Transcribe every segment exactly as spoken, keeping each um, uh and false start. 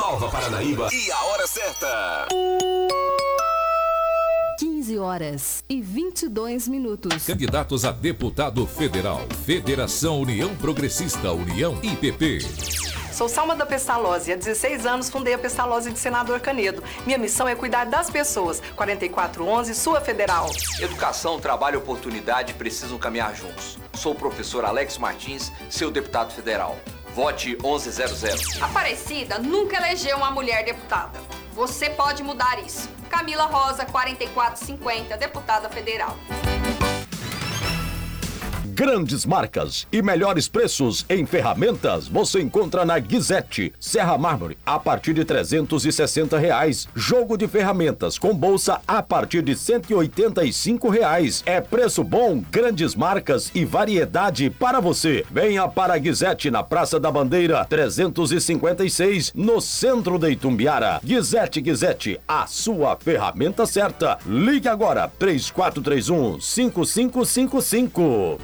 Salva Paranaíba e a hora certa. quinze horas e vinte e dois minutos. Candidatos a deputado federal. Federação União Progressista, União I P P. Sou Salma da Pestalozzi. Há dezesseis anos fundei a Pestalozzi de Senador Canedo. Minha missão é cuidar das pessoas. quatro quatro um um, sua federal. Educação, trabalho e oportunidade precisam caminhar juntos. Sou o professor Alex Martins, seu deputado federal. Vote onze zero zero. Aparecida nunca elegeu uma mulher deputada. Você pode mudar isso. Camila Rosa, quatro quatro cinco zero, deputada federal. Grandes marcas e melhores preços em ferramentas você encontra na Guizete. Serra Mármore a partir de trezentos e sessenta reais. Jogo de ferramentas com bolsa a partir de cento e oitenta e cinco reais. É preço bom, grandes marcas e variedade para você. Venha para a Guizete na Praça da Bandeira trezentos e cinquenta e seis, no centro de Itumbiara. Guizete, Guizete, a sua ferramenta certa. Ligue agora, três quatro três um, cinco cinco cinco cinco.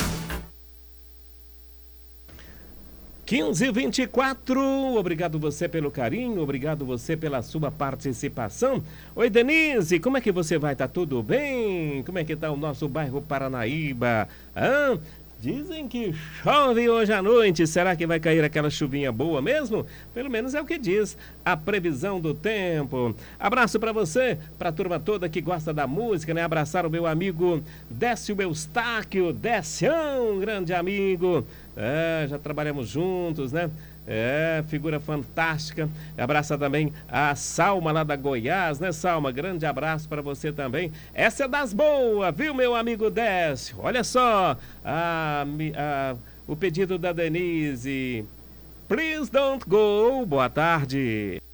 quinze e vinte e quatro, obrigado você pelo carinho, obrigado você pela sua participação. Oi, Denise, como é que você vai? Tá tudo bem? Como é que tá o nosso bairro Paranaíba? Hã? Dizem que chove hoje à noite, será que vai cair aquela chuvinha boa mesmo? Pelo menos é o que diz a previsão do tempo. Abraço para você, para a turma toda que gosta da música, né? Abraçar o meu amigo Décio Eustáquio, Décio, grande amigo. É, já trabalhamos juntos, né? É, figura fantástica. Abraça também a Salma lá da Goiás, né, Salma? Grande abraço para você também. Essa é das boas, viu, meu amigo Décio? Olha só a, a, o pedido da Denise. Please don't go. Boa tarde.